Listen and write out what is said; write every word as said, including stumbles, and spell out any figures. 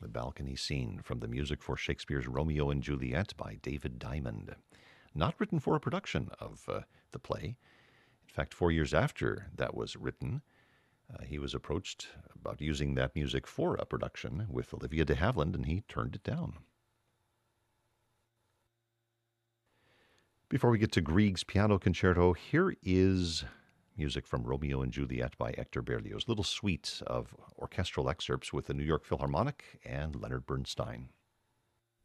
the balcony scene from the music for Shakespeare's Romeo and Juliet by David Diamond. Not written for a production of uh, the play. In fact, four years after that was written, uh, he was approached about using that music for a production with Olivia de Havilland, and he turned it down. Before we get to Grieg's Piano Concerto, here is music from Romeo and Juliet by Hector Berlioz, little suite of orchestral excerpts with the New York Philharmonic and Leonard Bernstein.